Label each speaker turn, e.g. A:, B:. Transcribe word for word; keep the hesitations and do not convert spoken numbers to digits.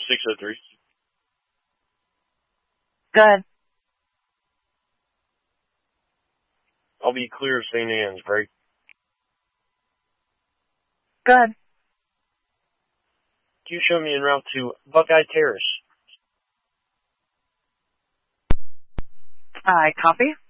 A: six oh three.
B: Good.
A: I'll be clear of Saint Anne's, break.
B: Good.
A: Can you show me en route to Buckeye Terrace?
B: I copy.